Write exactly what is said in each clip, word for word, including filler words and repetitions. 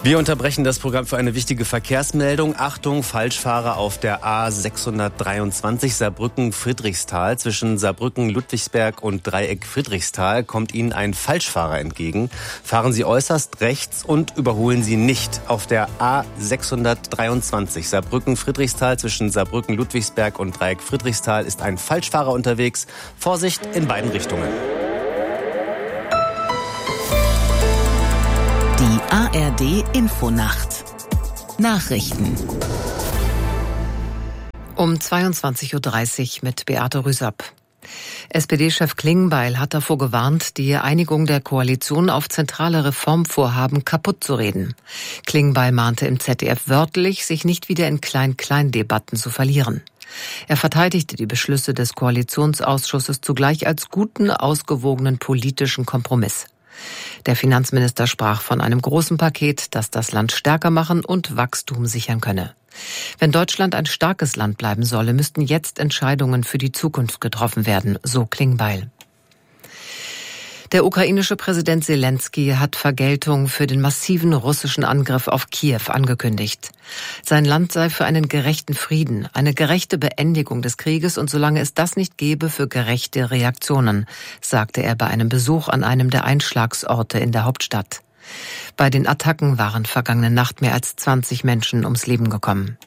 Wir unterbrechen das Programm für eine wichtige Verkehrsmeldung. Achtung, Falschfahrer auf der A sechshundertdreiundzwanzig Saarbrücken-Friedrichsthal. Zwischen Saarbrücken-Ludwigsberg und Dreieck-Friedrichsthal kommt Ihnen ein Falschfahrer entgegen. Fahren Sie äußerst rechts und überholen Sie nicht. Auf der A sechshundertdreiundzwanzig Saarbrücken-Friedrichsthal zwischen Saarbrücken-Ludwigsberg und Dreieck-Friedrichsthal ist ein Falschfahrer unterwegs. Vorsicht in beiden Richtungen. Die A R D Infonacht Nachrichten um zweiundzwanzig Uhr dreißig mit Beate Rüsapp. S P D-Chef Klingbeil hat davor gewarnt, die Einigung der Koalition auf zentrale Reformvorhaben kaputt zu reden. Klingbeil mahnte im Z D F wörtlich, sich nicht wieder in Klein-Klein-Debatten zu verlieren. Er verteidigte die Beschlüsse des Koalitionsausschusses zugleich als guten, ausgewogenen politischen Kompromiss. Der Finanzminister sprach von einem großen Paket, das das Land stärker machen und Wachstum sichern könne. Wenn Deutschland ein starkes Land bleiben solle, müssten jetzt Entscheidungen für die Zukunft getroffen werden, so Klingbeil. Der ukrainische Präsident Selenskyj hat Vergeltung für den massiven russischen Angriff auf Kiew angekündigt. Sein Land sei für einen gerechten Frieden, eine gerechte Beendigung des Krieges und solange es das nicht gebe, für gerechte Reaktionen, sagte er bei einem Besuch an einem der Einschlagsorte in der Hauptstadt. Bei den Attacken waren vergangene Nacht mehr als zwanzig Menschen ums Leben gekommen.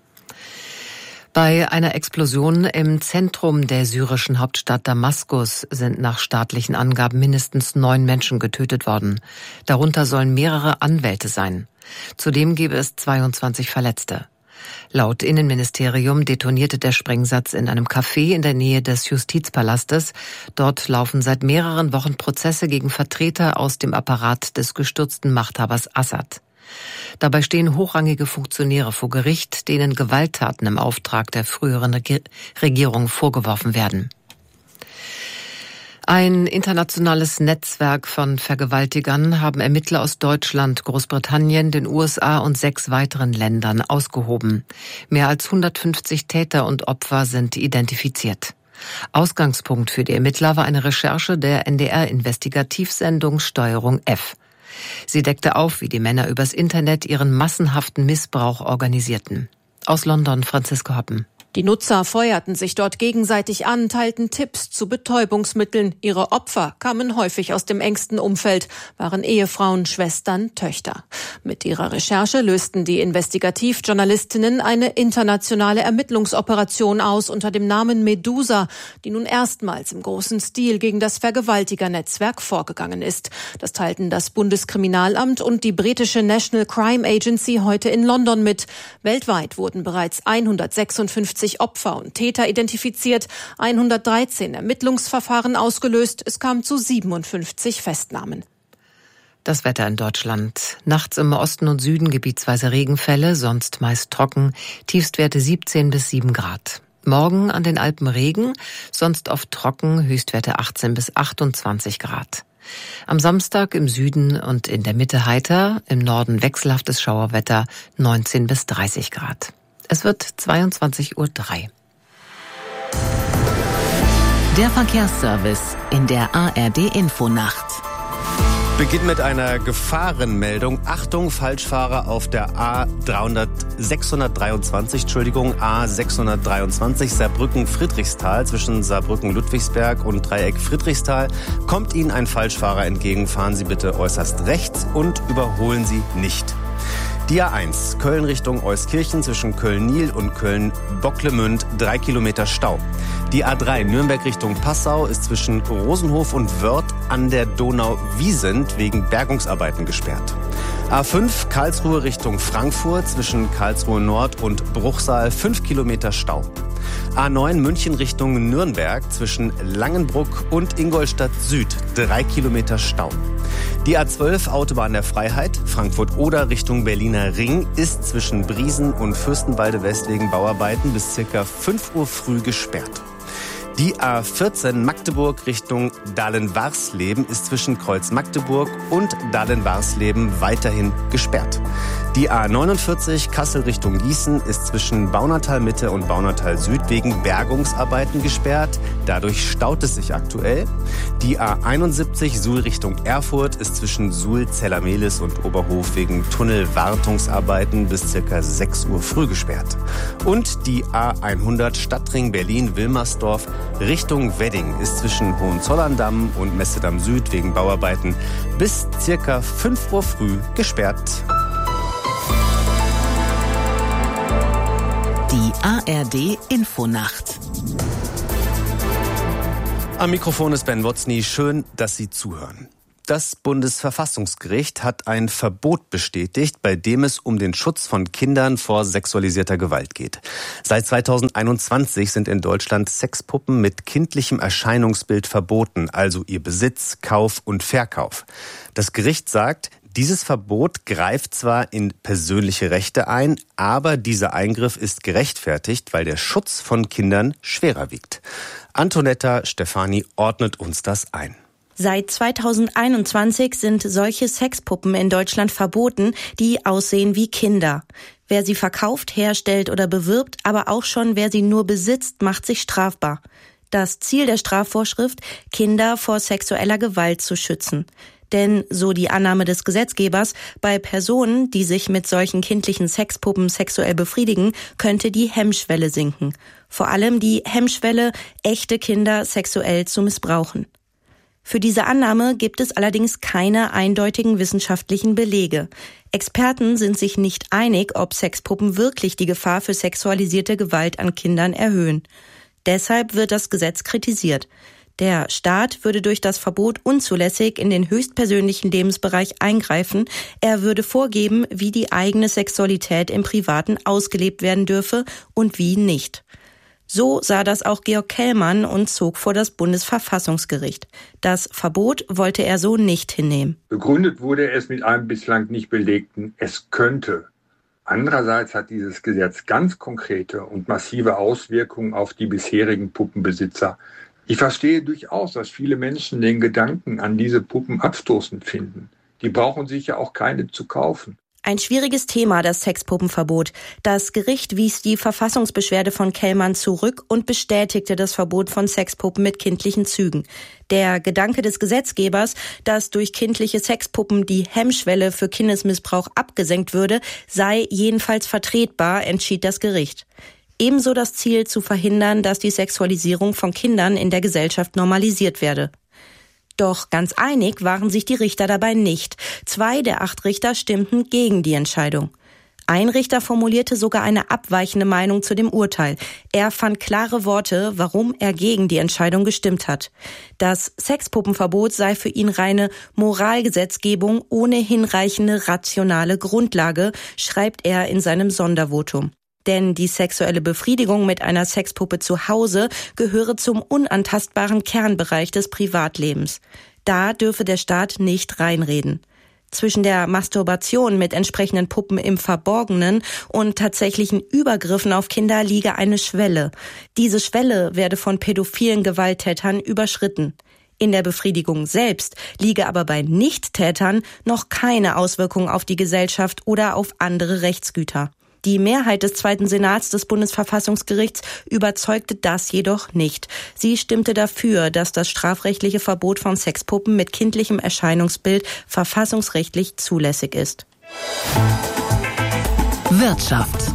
Bei einer Explosion im Zentrum der syrischen Hauptstadt Damaskus sind nach staatlichen Angaben mindestens neun Menschen getötet worden. Darunter sollen mehrere Anwälte sein. Zudem gebe es zweiundzwanzig Verletzte. Laut Innenministerium detonierte der Sprengsatz in einem Café in der Nähe des Justizpalastes. Dort laufen seit mehreren Wochen Prozesse gegen Vertreter aus dem Apparat des gestürzten Machthabers Assad. Dabei stehen hochrangige Funktionäre vor Gericht, denen Gewalttaten im Auftrag der früheren Regierung vorgeworfen werden. Ein internationales Netzwerk von Vergewaltigern haben Ermittler aus Deutschland, Großbritannien, den U S A und sechs weiteren Ländern ausgehoben. Mehr als hundertfünfzig Täter und Opfer sind identifiziert. Ausgangspunkt für die Ermittler war eine Recherche der N D R-Investigativsendung Steuerung F. Sie deckte auf, wie die Männer übers Internet ihren massenhaften Missbrauch organisierten. Aus London Franziska Hoppen. Die Nutzer feuerten sich dort gegenseitig an, teilten Tipps zu Betäubungsmitteln. Ihre Opfer kamen häufig aus dem engsten Umfeld, waren Ehefrauen, Schwestern, Töchter. Mit ihrer Recherche lösten die Investigativjournalistinnen eine internationale Ermittlungsoperation aus unter dem Namen Medusa, die nun erstmals im großen Stil gegen das Vergewaltigernetzwerk vorgegangen ist. Das teilten das Bundeskriminalamt und die britische National Crime Agency heute in London mit. Weltweit wurden bereits hundertsechsundfünfzig Opfer und Täter identifiziert, hundertdreizehn Ermittlungsverfahren ausgelöst. Es kam zu siebenundfünfzig Festnahmen. Das Wetter in Deutschland. Nachts im Osten und Süden gebietsweise Regenfälle, sonst meist trocken. Tiefstwerte siebzehn bis sieben Grad. Morgen an den Alpen Regen, sonst oft trocken, Höchstwerte achtzehn bis achtundzwanzig Grad. Am Samstag im Süden und in der Mitte heiter, im Norden wechselhaftes Schauerwetter, neunzehn bis dreißig Grad. Es wird zweiundzwanzig Uhr drei. Der Verkehrsservice in der A R D Infonacht. Beginnt mit einer Gefahrenmeldung. Achtung, Falschfahrer auf der A sechshundertdreiundzwanzig, Entschuldigung, A sechshundertdreiundzwanzig Saarbrücken-Friedrichsthal zwischen Saarbrücken-Ludwigsberg und Dreieck-Friedrichsthal. Kommt Ihnen ein Falschfahrer entgegen, fahren Sie bitte äußerst rechts und überholen Sie nicht. Die A eins, Köln Richtung Euskirchen zwischen Köln-Nil und Köln-Bocklemünd, drei Kilometer Stau. Die A drei, Nürnberg Richtung Passau, ist zwischen Rosenhof und Wörth an der Donau-Wiesent wegen Bergungsarbeiten gesperrt. A fünf, Karlsruhe Richtung Frankfurt zwischen Karlsruhe Nord und Bruchsal, fünf Kilometer Stau. A neun, München Richtung Nürnberg zwischen Langenbruck und Ingolstadt Süd, drei Kilometer Stau. Die A zwölf, Autobahn der Freiheit, Frankfurt-Oder Richtung Berliner Ring, ist zwischen Briesen und Fürstenwalde West wegen Bauarbeiten bis circa fünf Uhr früh gesperrt. Die A vierzehn, Magdeburg Richtung Dahlen-Warsleben, ist zwischen Kreuz Magdeburg und Dahlen-Warsleben weiterhin gesperrt. Die A neunundvierzig Kassel Richtung Gießen ist zwischen Baunatal Mitte und Baunatal Süd wegen Bergungsarbeiten gesperrt. Dadurch staut es sich aktuell. Die A einundsiebzig Suhl Richtung Erfurt ist zwischen Suhl, Zellermehlis und Oberhof wegen Tunnelwartungsarbeiten bis circa sechs Uhr früh gesperrt. Und die A hundert Stadtring Berlin-Wilmersdorf Richtung Wedding ist zwischen Hohenzollern-Damm und Messedamm Süd wegen Bauarbeiten bis circa fünf Uhr früh gesperrt. Die A R D Infonacht. Am Mikrofon ist Ben Wotzny. Schön, dass Sie zuhören. Das Bundesverfassungsgericht hat ein Verbot bestätigt, bei dem es um den Schutz von Kindern vor sexualisierter Gewalt geht. Seit zweitausendeinundzwanzig sind in Deutschland Sexpuppen mit kindlichem Erscheinungsbild verboten, also ihr Besitz, Kauf und Verkauf. Das Gericht sagt, dieses Verbot greift zwar in persönliche Rechte ein, aber dieser Eingriff ist gerechtfertigt, weil der Schutz von Kindern schwerer wiegt. Antonetta Stefani ordnet uns das ein. Seit zweitausendeinundzwanzig sind solche Sexpuppen in Deutschland verboten, die aussehen wie Kinder. Wer sie verkauft, herstellt oder bewirbt, aber auch schon wer sie nur besitzt, macht sich strafbar. Das Ziel der Strafvorschrift, Kinder vor sexueller Gewalt zu schützen. Denn, so die Annahme des Gesetzgebers, bei Personen, die sich mit solchen kindlichen Sexpuppen sexuell befriedigen, könnte die Hemmschwelle sinken. Vor allem die Hemmschwelle, echte Kinder sexuell zu missbrauchen. Für diese Annahme gibt es allerdings keine eindeutigen wissenschaftlichen Belege. Experten sind sich nicht einig, ob Sexpuppen wirklich die Gefahr für sexualisierte Gewalt an Kindern erhöhen. Deshalb wird das Gesetz kritisiert. Der Staat würde durch das Verbot unzulässig in den höchstpersönlichen Lebensbereich eingreifen. Er würde vorgeben, wie die eigene Sexualität im Privaten ausgelebt werden dürfe und wie nicht. So sah das auch Georg Kellmann und zog vor das Bundesverfassungsgericht. Das Verbot wollte er so nicht hinnehmen. Begründet wurde es mit einem bislang nicht belegten "Es könnte". Andererseits hat dieses Gesetz ganz konkrete und massive Auswirkungen auf die bisherigen Puppenbesitzer. Ich verstehe durchaus, dass viele Menschen den Gedanken an diese Puppen abstoßend finden. Die brauchen sich ja auch keine zu kaufen. Ein schwieriges Thema, das Sexpuppenverbot. Das Gericht wies die Verfassungsbeschwerde von Kellmann zurück und bestätigte das Verbot von Sexpuppen mit kindlichen Zügen. Der Gedanke des Gesetzgebers, dass durch kindliche Sexpuppen die Hemmschwelle für Kindesmissbrauch abgesenkt würde, sei jedenfalls vertretbar, entschied das Gericht. Ebenso das Ziel, zu verhindern, dass die Sexualisierung von Kindern in der Gesellschaft normalisiert werde. Doch ganz einig waren sich die Richter dabei nicht. Zwei der acht Richter stimmten gegen die Entscheidung. Ein Richter formulierte sogar eine abweichende Meinung zu dem Urteil. Er fand klare Worte, warum er gegen die Entscheidung gestimmt hat. Das Sexpuppenverbot sei für ihn reine Moralgesetzgebung ohne hinreichende rationale Grundlage, schreibt er in seinem Sondervotum. Denn die sexuelle Befriedigung mit einer Sexpuppe zu Hause gehöre zum unantastbaren Kernbereich des Privatlebens. Da dürfe der Staat nicht reinreden. Zwischen der Masturbation mit entsprechenden Puppen im Verborgenen und tatsächlichen Übergriffen auf Kinder liege eine Schwelle. Diese Schwelle werde von pädophilen Gewalttätern überschritten. In der Befriedigung selbst liege aber bei Nichttätern noch keine Auswirkung auf die Gesellschaft oder auf andere Rechtsgüter. Die Mehrheit des Zweiten Senats des Bundesverfassungsgerichts überzeugte das jedoch nicht. Sie stimmte dafür, dass das strafrechtliche Verbot von Sexpuppen mit kindlichem Erscheinungsbild verfassungsrechtlich zulässig ist. Wirtschaft.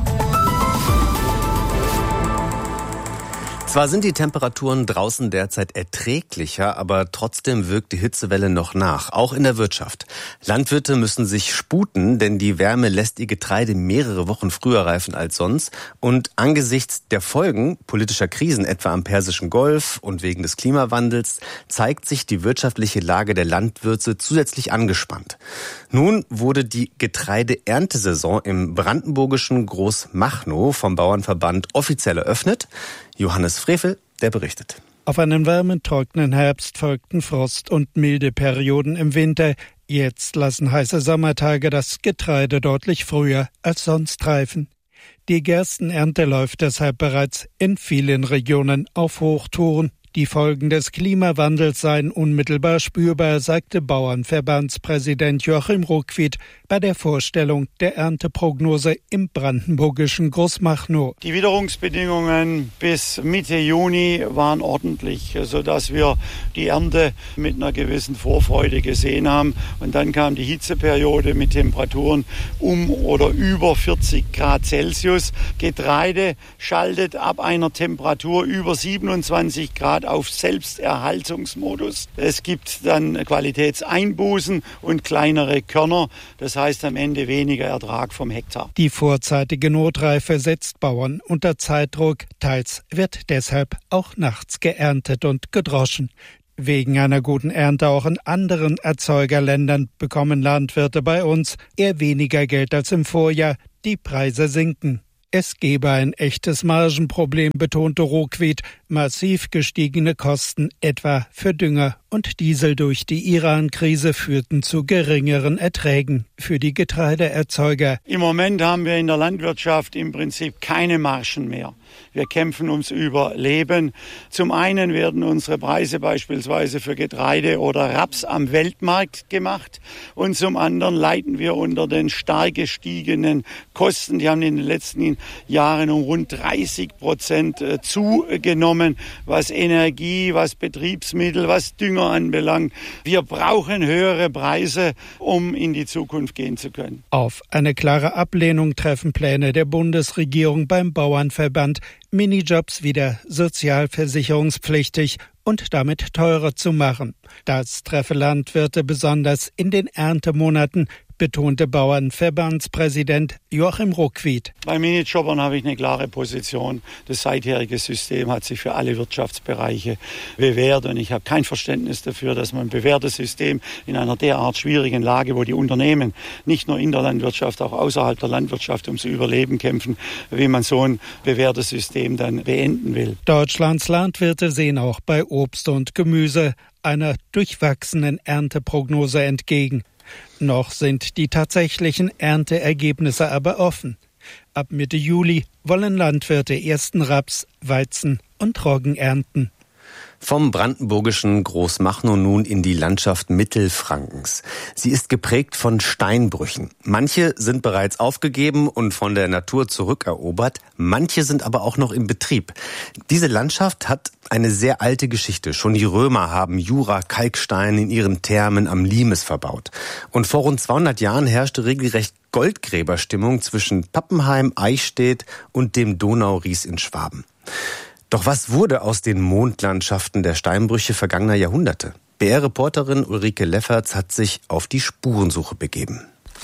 Zwar sind die Temperaturen draußen derzeit erträglicher, aber trotzdem wirkt die Hitzewelle noch nach, auch in der Wirtschaft. Landwirte müssen sich sputen, denn die Wärme lässt ihr Getreide mehrere Wochen früher reifen als sonst. Und angesichts der Folgen politischer Krisen, etwa am Persischen Golf und wegen des Klimawandels, zeigt sich die wirtschaftliche Lage der Landwirte zusätzlich angespannt. Nun wurde die Getreideerntesaison im brandenburgischen Großmachnow vom Bauernverband offiziell eröffnet. Johannes Frevel, der berichtet. Auf einen warmen, trockenen Herbst folgten Frost- und milde Perioden im Winter. Jetzt lassen heiße Sommertage das Getreide deutlich früher als sonst reifen. Die Gerstenernte läuft deshalb bereits in vielen Regionen auf Hochtouren. Die Folgen des Klimawandels seien unmittelbar spürbar, sagte Bauernverbandspräsident Joachim Ruckwied bei der Vorstellung der Ernteprognose im brandenburgischen Großmachnow. Die Witterungsbedingungen bis Mitte Juni waren ordentlich, sodass wir die Ernte mit einer gewissen Vorfreude gesehen haben. Und dann kam die Hitzeperiode mit Temperaturen um oder über vierzig Grad Celsius. Getreide schaltet ab einer Temperatur über siebenundzwanzig Grad auf Selbsterhaltungsmodus. Es gibt dann Qualitätseinbußen und kleinere Körner. Das heißt am Ende weniger Ertrag vom Hektar. Die vorzeitige Notreife setzt Bauern unter Zeitdruck. Teils wird deshalb auch nachts geerntet und gedroschen. Wegen einer guten Ernte auch in anderen Erzeugerländern bekommen Landwirte bei uns eher weniger Geld als im Vorjahr. Die Preise sinken. Es gebe ein echtes Margenproblem, betonte Ruckwied. Massiv gestiegene Kosten, etwa für Dünger und Diesel durch die Iran-Krise, führten zu geringeren Erträgen für die Getreideerzeuger. Im Moment haben wir in der Landwirtschaft im Prinzip keine Margen mehr. Wir kämpfen ums Überleben. Zum einen werden unsere Preise beispielsweise für Getreide oder Raps am Weltmarkt gemacht und zum anderen leiden wir unter den stark gestiegenen Kosten. Die haben in den letzten Jahren um rund dreißig Prozent zugenommen, was Energie, was Betriebsmittel, was Dünger anbelangt. Wir brauchen höhere Preise, um in die Zukunft gehen zu können. Auf eine klare Ablehnung treffen Pläne der Bundesregierung beim Bauernverband, Minijobs wieder sozialversicherungspflichtig und damit teurer zu machen. Das treffe Landwirte besonders in den Erntemonaten, betonte Bauernverbandspräsident Joachim Ruckwied. Bei Minijobbern habe ich eine klare Position. Das seitherige System hat sich für alle Wirtschaftsbereiche bewährt und ich habe kein Verständnis dafür, dass man ein bewährtes System in einer derart schwierigen Lage, wo die Unternehmen nicht nur in der Landwirtschaft, auch außerhalb der Landwirtschaft ums Überleben kämpfen, wie man so ein bewährtes System dann beenden will. Deutschlands Landwirte sehen auch bei Obst und Gemüse einer durchwachsenen Ernteprognose entgegen. Noch sind die tatsächlichen Ernteergebnisse aber offen. Ab Mitte Juli wollen Landwirte ersten Raps, Weizen und Roggen ernten. Vom brandenburgischen Großmachnow nun in die Landschaft Mittelfrankens. Sie ist geprägt von Steinbrüchen. Manche sind bereits aufgegeben und von der Natur zurückerobert, manche sind aber auch noch im Betrieb. Diese Landschaft hat eine sehr alte Geschichte. Schon die Römer haben Jura-Kalkstein in ihren Thermen am Limes verbaut. Und vor rund zweihundert Jahren herrschte regelrecht Goldgräberstimmung zwischen Pappenheim, Eichstätt und dem Donauries in Schwaben. Doch was wurde aus den Mondlandschaften der Steinbrüche vergangener Jahrhunderte? B R-Reporterin Ulrike Lefferts hat sich auf die Spurensuche begeben.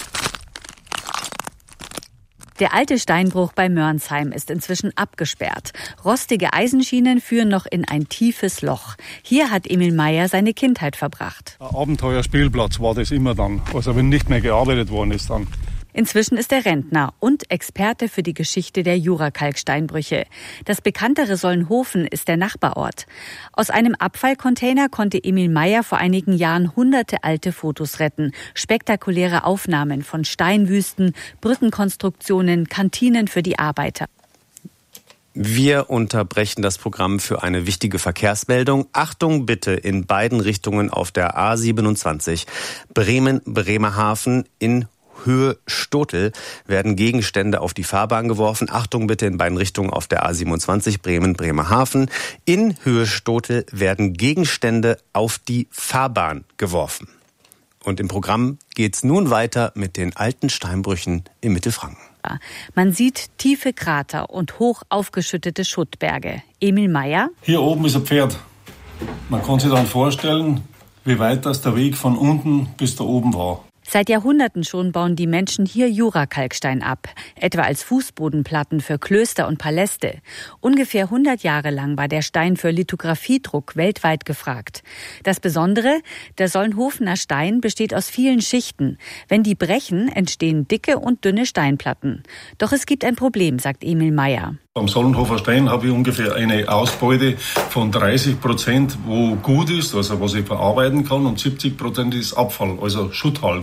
Der alte Steinbruch bei Mörnsheim ist inzwischen abgesperrt. Rostige Eisenschienen führen noch in ein tiefes Loch. Hier hat Emil Meyer seine Kindheit verbracht. Ein Abenteuerspielplatz war das immer dann, also wenn nicht mehr gearbeitet worden ist dann. Inzwischen ist er Rentner und Experte für die Geschichte der Jura-Kalksteinbrüche. Das bekanntere Solnhofen ist der Nachbarort. Aus einem Abfallcontainer konnte Emil Meyer vor einigen Jahren hunderte alte Fotos retten. Spektakuläre Aufnahmen von Steinwüsten, Brückenkonstruktionen, Kantinen für die Arbeiter. Wir unterbrechen das Programm für eine wichtige Verkehrsmeldung. Achtung bitte in beiden Richtungen auf der A siebenundzwanzig Bremen-Bremerhaven in Höhe Stotel werden Gegenstände auf die Fahrbahn geworfen. Achtung bitte in beiden Richtungen auf der A siebenundzwanzig Bremen-Bremerhaven. In Höhe Stotel werden Gegenstände auf die Fahrbahn geworfen. Und im Programm geht's nun weiter mit den alten Steinbrüchen im Mittelfranken. Man sieht tiefe Krater und hoch aufgeschüttete Schuttberge. Emil Meyer. Hier oben ist ein Pferd. Man kann sich dann vorstellen, wie weit das der Weg von unten bis da oben war. Seit Jahrhunderten schon bauen die Menschen hier Jura-Kalkstein ab, etwa als Fußbodenplatten für Klöster und Paläste. Ungefähr hundert Jahre lang war der Stein für Lithografiedruck weltweit gefragt. Das Besondere, der Solnhofener Stein besteht aus vielen Schichten. Wenn die brechen, entstehen dicke und dünne Steinplatten. Doch es gibt ein Problem, sagt Emil Meyer. Am Solnhofer Stein habe ich ungefähr eine Ausbeute von dreißig Prozent, wo gut ist, also was ich verarbeiten kann, und siebzig Prozent ist Abfall, also Schutt halten.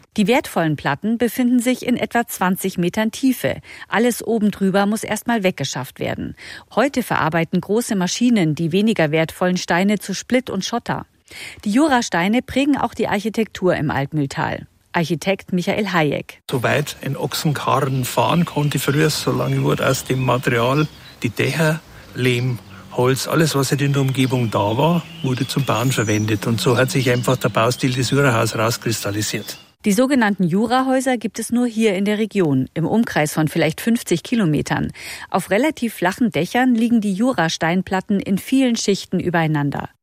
Die wertvollen Platten befinden sich in etwa zwanzig Metern Tiefe. Alles oben drüber muss erstmal weggeschafft werden. Heute verarbeiten große Maschinen die weniger wertvollen Steine zu Splitt und Schotter. Die Jurasteine prägen auch die Architektur im Altmühltal. Architekt Michael Hayek. Soweit ein Ochsenkarren fahren konnte früher, solange wurde aus dem Material die Dächer, Lehm, Holz, alles was in der Umgebung da war, wurde zum Bauen verwendet. Und so hat sich einfach der Baustil des Jurahauses rauskristallisiert. Die sogenannten Jurahäuser gibt es nur hier in der Region, im Umkreis von vielleicht fünfzig Kilometern. Auf relativ flachen Dächern liegen die Jurasteinplatten in vielen Schichten übereinander.